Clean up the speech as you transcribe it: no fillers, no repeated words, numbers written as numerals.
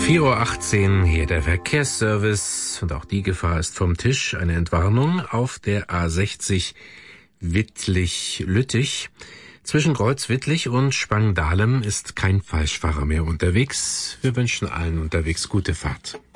4:18 Uhr, hier der Verkehrsservice. Und auch die Gefahr ist vom Tisch. Eine Entwarnung auf der A60 Wittlich-Lüttich. Zwischen Kreuz-Wittlich und Spangdahlem ist kein Falschfahrer mehr unterwegs. Wir wünschen allen unterwegs gute Fahrt.